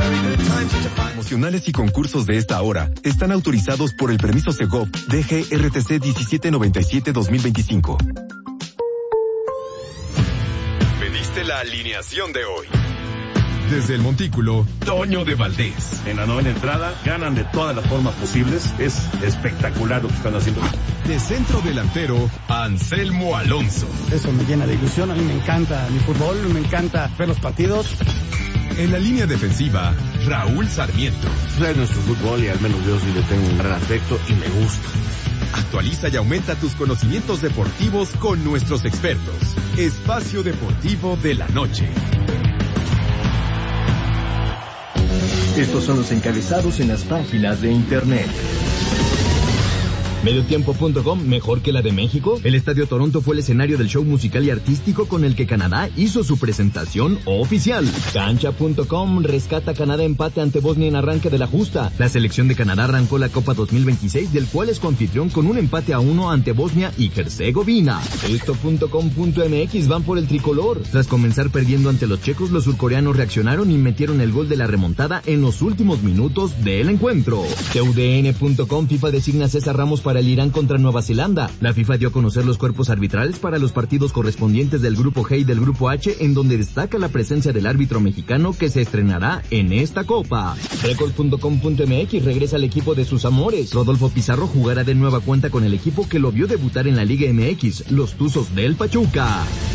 Promocionales y concursos de esta hora están autorizados por el permiso Segov DGRTC 1797-2025. Pediste la alineación de hoy. Desde el Montículo, Toño de Valdés. En la novena entrada, ganan de todas las formas posibles. Es espectacular lo que están haciendo. De centro delantero, Anselmo Alonso. Eso me llena de ilusión. A mí me encanta mi fútbol, me encanta ver los partidos. En la línea defensiva, Raúl Sarmiento. Es nuestro fútbol y al menos yo sí le tengo un gran afecto y me gusta. Actualiza y aumenta tus conocimientos deportivos con nuestros expertos. Espacio Deportivo de la Noche. Estos son los encabezados en las páginas de internet. Mediotiempo.com, mejor que la de México. El Estadio Toronto fue el escenario del show musical y artístico con el que Canadá hizo su presentación oficial. Cancha.com, rescata Canadá empate ante Bosnia en arranque de la justa. La selección de Canadá arrancó la Copa 2026, del cual es coanfitrión con un empate a 1 ante Bosnia y Herzegovina. Esto.com.mx, van por el tricolor. Tras comenzar perdiendo ante los checos, los surcoreanos reaccionaron y metieron el gol de la remontada en los últimos minutos del encuentro. TUDN.com, FIFA designa a César Ramos para el Irán contra Nueva Zelanda. La FIFA dio a conocer los cuerpos arbitrales para los partidos correspondientes del Grupo G y del Grupo H, en donde destaca la presencia del árbitro mexicano que se estrenará en esta Copa. Record.com.mx, regresa al equipo de sus amores. Rodolfo Pizarro jugará de nueva cuenta con el equipo que lo vio debutar en la Liga MX, los Tuzos del Pachuca.